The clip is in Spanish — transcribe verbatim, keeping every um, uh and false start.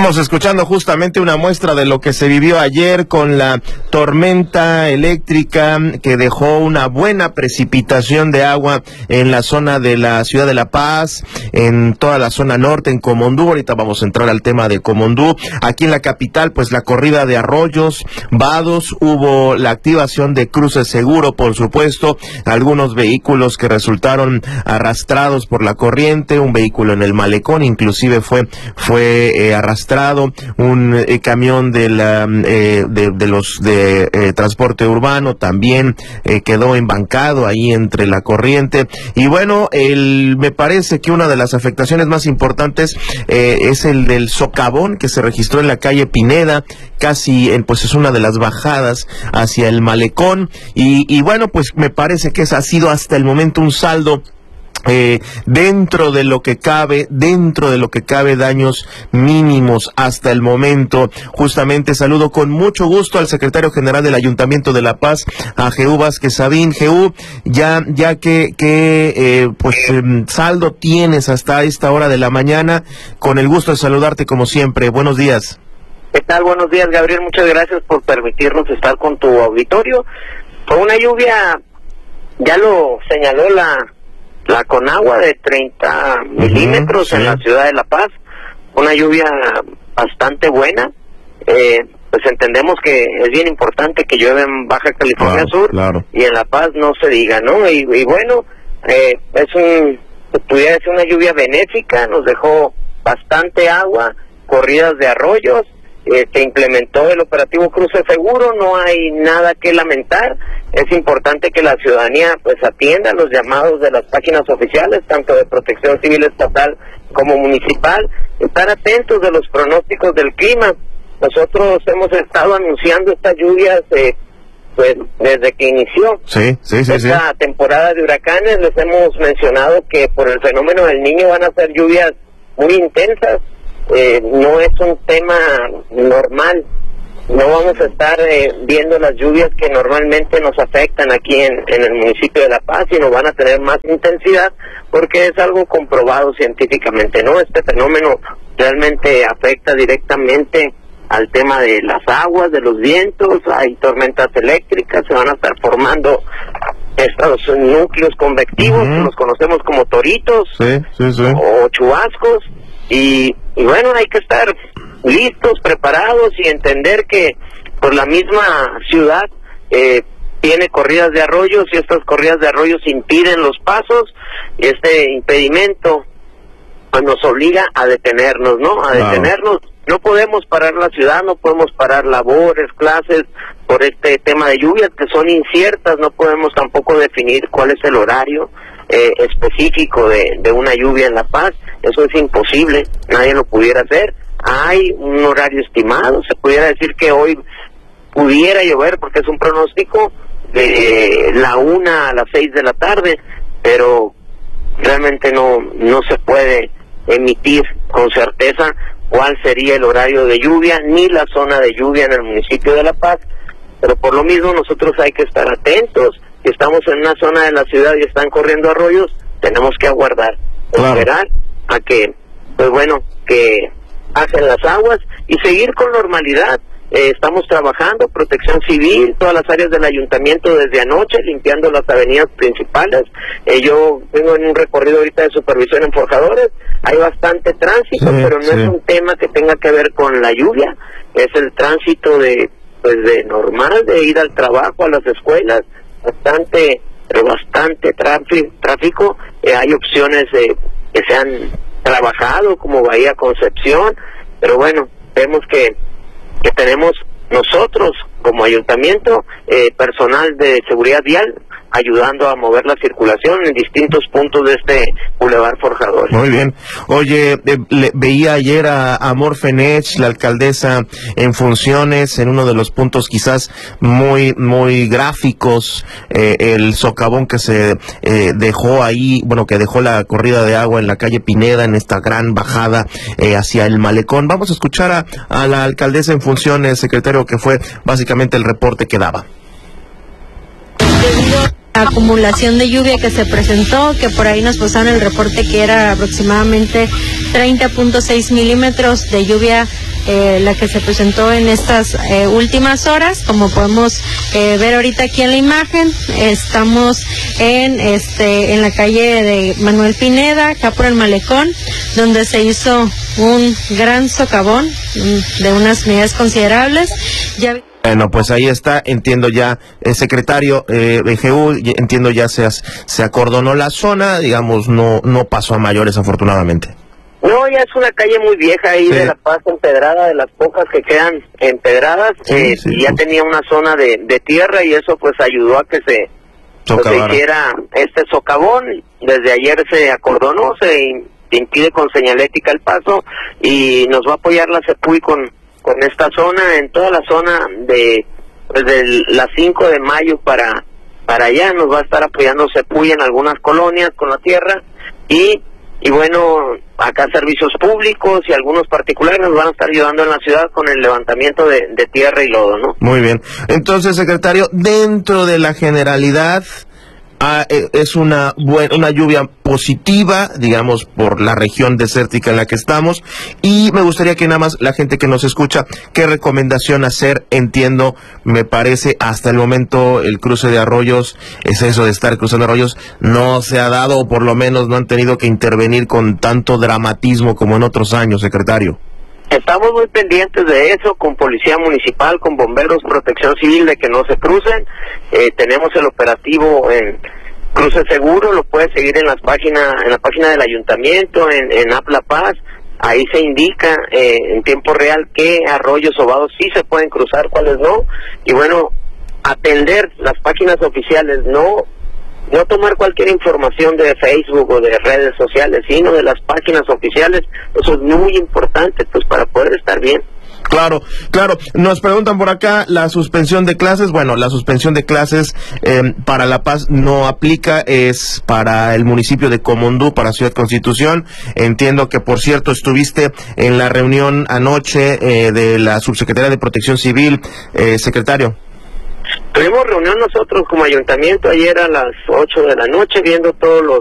Estamos escuchando justamente una muestra de lo que se vivió ayer con la tormenta eléctrica que dejó una buena precipitación de agua en la zona de la ciudad de La Paz, en toda la zona norte, en Comondú. Ahorita vamos a entrar al tema de Comondú. Aquí en la capital, pues la corrida de arroyos, vados, hubo la activación de cruces seguro, por supuesto, algunos vehículos que resultaron arrastrados por la corriente, un vehículo en el malecón, inclusive fue, fue eh, arrastrado, un eh, camión de, la, eh, de, de los de eh, transporte urbano también eh, quedó embancado ahí entre la corriente. Y bueno, el, me parece que una de las afectaciones más importantes eh, es el del socavón que se registró en la calle Pineda, casi en, pues es una de las bajadas hacia el malecón. Y, y bueno, pues me parece que ese ha sido hasta el momento un saldo Eh, dentro de lo que cabe, dentro de lo que cabe, daños mínimos hasta el momento. Justamente saludo con mucho gusto al secretario general del Ayuntamiento de La Paz, a Jehú Vázquez Sabín. Jehú, ya, ya que, que eh, pues eh, saldo tienes hasta esta hora de la mañana, con el gusto de saludarte como siempre. Buenos días. ¿Qué tal? Buenos días, Gabriel. Muchas gracias por permitirnos estar con tu auditorio. Fue una lluvia, ya lo señaló la La Conagua, de treinta milímetros uh-huh, sí. en la ciudad de La Paz, una lluvia bastante buena. Eh, pues entendemos que es bien importante que llueva en Baja California claro, Sur, claro. y en La Paz no se diga, ¿no? Y, y bueno, eh, es un, pudiera ser una lluvia benéfica, nos dejó bastante agua, corridas de arroyos. Eh, se implementó el operativo Cruce Seguro, no hay nada que lamentar. Es importante que la ciudadanía pues atienda los llamados de las páginas oficiales, tanto de Protección Civil Estatal como municipal, estar atentos de los pronósticos del clima. Nosotros hemos estado anunciando estas lluvias eh, pues desde que inició sí, sí, sí, esta sí. temporada de huracanes. Les hemos mencionado que por el fenómeno del Niño van a ser lluvias muy intensas. Eh, no es un tema normal, no vamos a estar eh, viendo las lluvias que normalmente nos afectan aquí en, en el municipio de La Paz, sino van a tener más intensidad porque es algo comprobado científicamente, ¿no? Este fenómeno realmente afecta directamente al tema de las aguas, de los vientos, hay tormentas eléctricas, se van a estar formando estos núcleos convectivos, uh-huh. que los conocemos como toritos sí, sí, sí. o chubascos. Y, y bueno, hay que estar listos, preparados y entender que pues la misma ciudad eh, tiene corridas de arroyos y estas corridas de arroyos impiden los pasos, y este impedimento pues nos obliga a detenernos, ¿no? A detenernos. Wow. No podemos parar la ciudad, no podemos parar labores, clases por este tema de lluvias que son inciertas, no podemos tampoco definir cuál es el horario Eh, específico de, de una lluvia en La Paz. Eso es imposible, nadie lo pudiera hacer. Hay un horario estimado, se pudiera decir que hoy pudiera llover porque es un pronóstico de la una a las seis de la tarde, pero realmente no, no se puede emitir con certeza cuál sería el horario de lluvia ni la zona de lluvia en el municipio de La Paz, pero por lo mismo nosotros hay que estar atentos. Si estamos en una zona de la ciudad y están corriendo arroyos, tenemos que aguardar, claro. esperar a que, pues bueno, que hacen las aguas y seguir con normalidad. Eh, estamos trabajando, Protección Civil, todas las áreas del ayuntamiento desde anoche, limpiando las avenidas principales. Eh, yo vengo en un recorrido ahorita de supervisión en Forjadores, hay bastante tránsito, sí, pero no sí. es un tema que tenga que ver con la lluvia, es el tránsito de, pues de normal, de ir al trabajo, a las escuelas. Bastante, pero bastante tráfico, tráfico. Eh, hay opciones eh, que se han trabajado como Bahía Concepción, pero bueno, vemos que, que tenemos nosotros como ayuntamiento eh, personal de seguridad vial ayudando a mover la circulación en distintos puntos de este Boulevard Forjadores. Muy bien. Oye, eh, le, veía ayer a Amor Fenech, la alcaldesa en funciones, en uno de los puntos quizás muy muy gráficos, eh, el socavón que se eh, dejó ahí, bueno, que dejó la corrida de agua en la calle Pineda, en esta gran bajada eh, hacia el malecón. Vamos a escuchar a, a la alcaldesa en funciones, secretario, que fue básicamente el reporte que daba. Acumulación de lluvia que se presentó, que por ahí nos pasaron el reporte que era aproximadamente treinta punto seis milímetros de lluvia eh, la que se presentó en estas eh, últimas horas. Como podemos eh, ver ahorita aquí en la imagen, estamos en este en la calle de Manuel Pineda, acá por el Malecón, donde se hizo un gran socavón de unas medidas considerables. Ya... Bueno, pues ahí está, entiendo ya, eh, secretario eh, de G U, entiendo ya se, se acordonó la zona, digamos, no no pasó a mayores afortunadamente. No, ya es una calle muy vieja ahí, sí, de La Paz, empedrada, de las pocas que quedan empedradas, sí, eh, sí, y ya pues tenía una zona de, de tierra, y eso pues ayudó a que se, pues, se hiciera este socavón. Desde ayer se acordonó, se impide con señalética el paso, y nos va a apoyar la CEPUY con, con esta zona, en toda la zona de desde las cinco de mayo para, para allá, nos va a estar apoyando CEPUY en algunas colonias con la tierra, y Y bueno, acá servicios públicos y algunos particulares nos van a estar ayudando en la ciudad con el levantamiento de, de tierra y lodo, ¿no? Muy bien. Entonces, secretario, dentro de la generalidad, ah, es una, buena, una lluvia positiva, digamos, por la región desértica en la que estamos, y me gustaría que nada más la gente que nos escucha, ¿qué recomendación hacer? Entiendo, me parece, hasta el momento el cruce de arroyos, es eso de estar cruzando arroyos, no se ha dado, o por lo menos no han tenido que intervenir con tanto dramatismo como en otros años, secretario. Estamos muy pendientes de eso, con policía municipal, con bomberos, protección civil, de que no se crucen. Eh, tenemos el operativo en Cruce Seguro, lo puedes seguir en las páginas, en la página del ayuntamiento, en, en App La Paz. Ahí se indica eh, en tiempo real qué arroyos o vados sí se pueden cruzar, cuáles no. Y bueno, atender las páginas oficiales, no no tomar cualquier información de Facebook o de redes sociales, sino de las páginas oficiales. Eso es muy importante, pues, para poder estar bien. Claro, claro. Nos preguntan por acá la suspensión de clases. Bueno, la suspensión de clases eh, para La Paz no aplica, es para el municipio de Comondú, para Ciudad Constitución. Entiendo que, por cierto, estuviste en la reunión anoche eh, de la Subsecretaría de Protección Civil, eh, secretario. Tuvimos reunión nosotros como ayuntamiento ayer a las ocho de la noche, viendo todos los